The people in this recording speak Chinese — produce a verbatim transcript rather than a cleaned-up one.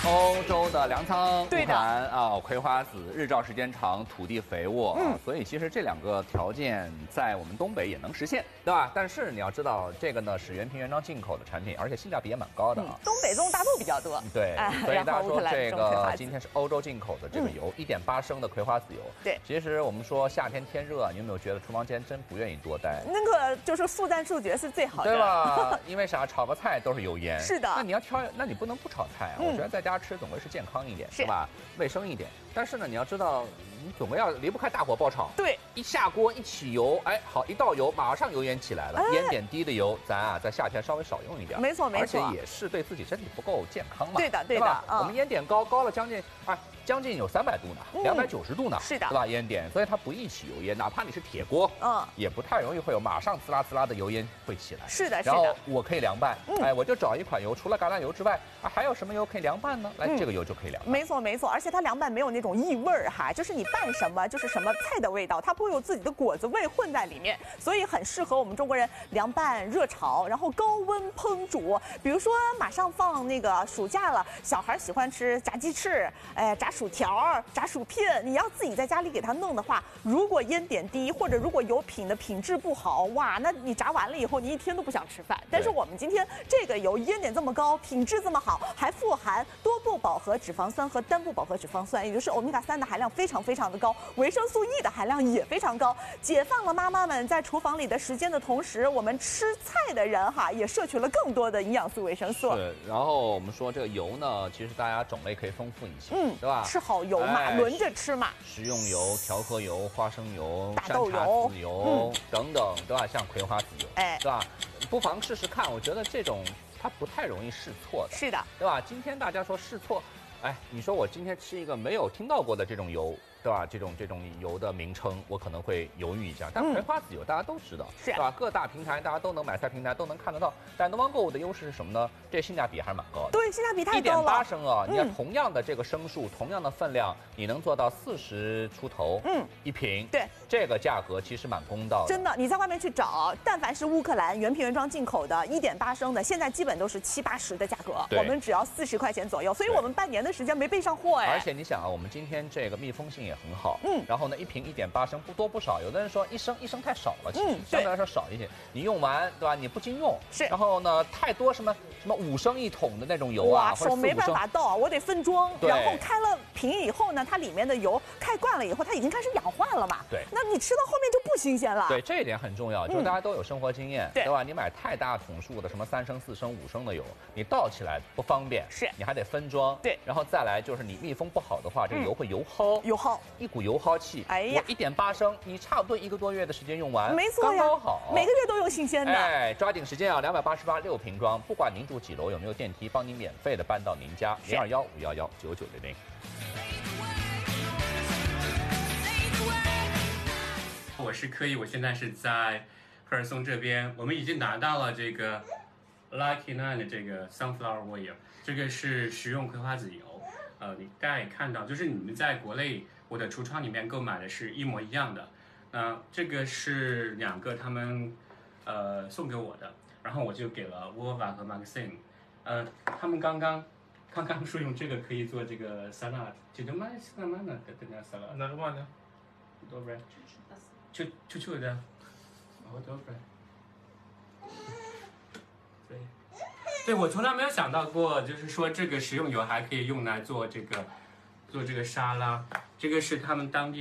欧洲的粮仓， 对的啊，葵花籽日照时间长，土地肥沃，嗯，所以其实这两个条件在我们东北也能实现，对吧？但是你要知道，这个呢是原瓶原装进口的产品，而且性价比也蛮高的啊。 嗯、东北种大豆比较多， 对， 哎、 所以大家说这个今今天是欧洲进口的这个油，一点八升的葵花籽油。 对， 其实我们说夏天天热，你有没有觉得厨房间真不愿意多待？ 那个就是速战速决是最好的， 对吧？因为啥？炒个菜都是油烟。 是的。 那你要挑，那你不能不炒菜啊。嗯、我觉得在家吃总归是健康一点，是吧？卫生一点。但是呢，你要知道，你总归要离不开大火爆炒。 对。 一下锅一起油，哎，好，一倒油，马上油烟起来了。哎、烟点低的油，咱啊在夏天稍微少用一点。 没错没错。 而且也是对自己身体不够健康嘛。 对的对的。 吧嗯、我们烟点高，高了将近啊。将近有三百度呢，两百九十度呢， 是的， 对吧？烟点，所以它不易起油烟，哪怕你是铁锅，嗯，也不太容易会有马上滋啦滋啦的油烟会起来。 是的， 然后我可以凉拌，嗯、哎，我就找一款油，除了橄榄油之外，啊，还有什么油可以凉拌呢？来，嗯、这个油就可以凉拌。 没错没错，而且它凉拌没有那种异味儿哈，就是你拌什么就是什么菜的味道，它不会有自己的果子味混在里面，所以很适合我们中国人凉拌、热炒，然后高温烹煮。比如说马上放那个暑假了，小孩喜欢吃炸鸡翅，哎，炸薯条。炸薯片，你要自己在家里给它弄的话，如果烟点低，或者如果油品的品质不好，哇，那你炸完了以后，你一天都不想吃饭。但是我们今天这个油烟点这么高，品质这么好，还富含多不饱和脂肪酸和单不饱和脂肪酸，也就是欧米伽三的含量非常非常的高，维生素 E 的含量也非常高，解放了妈妈们在厨房里的时间的同时，我们吃菜的人哈也摄取了更多的营养素、维生素。 对，然后我们说这个油呢，其实大家种类可以丰富一些，嗯，对吧？ 吃好油嘛。哎轮着吃嘛， 食用油、调和油、花生油、 大豆油、山茶籽油、嗯、等等，对吧？像葵花籽油，哎，对吧？不妨试试看，我觉得这种它不太容易试错的， 是的， 对吧？今天大家说试错，哎，你说我今天吃一个没有听到过的这种油。对吧？这种这种油的名称，我可能会犹豫一下。但葵花籽油大家都知道， 是、 对吧？各大平台大家都能买菜平台都能看得到。但东方购物的优势是什么呢？这性价比还是蛮高的。 对，性价比太高了。 一点八升啊，你看同样的这个升数，同样的分量，你能做到四十出头，嗯，一瓶。 对， 这个价格其实蛮公道的。 真的，你在外面去找，但凡是乌克兰原瓶原装进口的一点八升的，现在基本都是七八十的价格，我们只要四十块钱左右。所以我们半年的时间没备上货哎。 而且你想啊，我们今天这个密封性也很好，嗯。然后呢，一瓶一点八升不多不少，有的人说一升一升太少了，其实相对来说少一些。你用完对吧？你不经用是。 然后呢，太多什么什么五升一桶的那种油啊， 手没办法倒，我得分装。然后开了瓶以后呢，它里面的油开惯了以后，它已经开始氧化了嘛。 对。 那你吃到后面就不新鲜了。 对，这一点很重要，就是大家都有生活经验， 对吧？你买太大桶数的什么三升、四升、五升的油，你倒起来不方便， 是。 你还得分装。 对。 然后再来就是你密封不好的话，这个油会油耗， 油耗， 一股油耗气。 哎呀， 一点八升，你差不多一个多月的时间用完， 没错呀， 刚刚好， 每个月都有新鲜的。 哎，抓紧时间啊，两百八十八六瓶装，不管您住几楼，有没有电梯，帮您免费的搬到您家，零二幺五幺幺九九零零。 我是柯以，我现在是在赫尔松这边，我们已经拿到了这个 Lucky Nine 的这个 Sunflower Oil， 这个是食用葵花籽油。呃，你大家也看到，就是你们在国内我的橱窗里面购买的是一模一样的。那、呃、这个是两个他们呃送给我的，然后我就给了 Wolva 和 Maxim， 呃，他们刚刚刚刚说用这个可以做这个 salad， 就就买 salad 的这个 salad。 哪个嘛呢 ？Dobre， 就就就的，哦 Dobre。对。对，我从来没有想到过，就是说这个食用油还可以用来做这个，做这个沙拉，这个是他们当地。